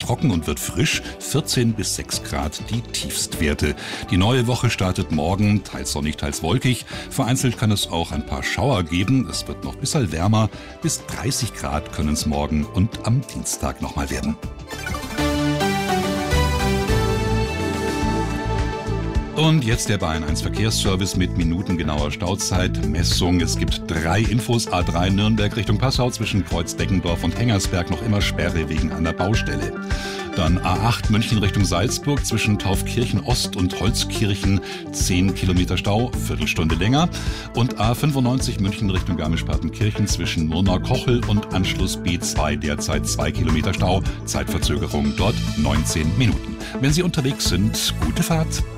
trocken und wird frisch. 14 bis 6 Grad die Tiefstwerte. Die neue Woche startet morgen, teils sonnig, teils wolkig. Vereinzelt kann es auch ein paar Schauer geben. Es wird noch ein bisschen wärmer. Bis 30 Grad können es morgen und am Dienstag nochmal werden. Und jetzt der Bayern 1 Verkehrsservice mit minutengenauer Stauzeitmessung. Es gibt 3 Infos. A3 Nürnberg Richtung Passau zwischen Kreuz-Deggendorf und Hengersberg noch immer Sperre wegen einer Baustelle. Dann A8 München Richtung Salzburg zwischen Taufkirchen Ost und Holzkirchen 10 Kilometer Stau, Viertelstunde länger. Und A95 München Richtung Garmisch-Partenkirchen zwischen Murnau-Kochel und Anschluss B2 derzeit 2 Kilometer Stau, Zeitverzögerung dort 19 Minuten. Wenn Sie unterwegs sind, gute Fahrt.